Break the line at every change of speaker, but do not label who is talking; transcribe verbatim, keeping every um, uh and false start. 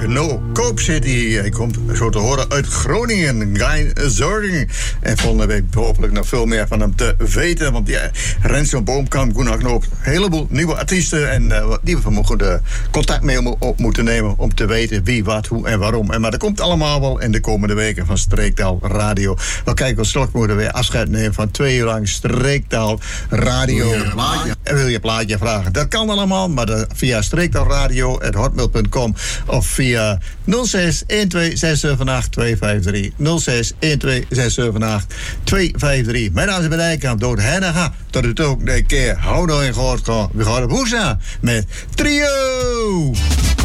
No Cope City. Hij komt zo te horen uit Groningen. Geen zorgen. En volgende week hopelijk nog veel meer van hem te weten. Want ja, Renzo Boomkamp, Gunnar Knoop. Een heleboel nieuwe artiesten. En uh, die we mogen de contact mee op moeten nemen. Om te weten wie, wat, hoe en waarom. En maar dat komt allemaal wel in de komende weken van Streektaal Radio. We kijken of straks moeten we weer afscheid nemen van twee uur lang Streektaal Radio. Wil je een plaatje? En wil je een plaatje vragen? Dat kan allemaal, maar de, via streektaalradio at hotmail punt com of via nul zes een twee zes zeven acht twee vijf drie. nul zes een twee zes zeven acht twee vijf drie. Mijn naam is Ben Dijkamp, door het Henniga. Dat het ook een keer. Hou nou in gehoord. We gaan op Hoesa met Trio.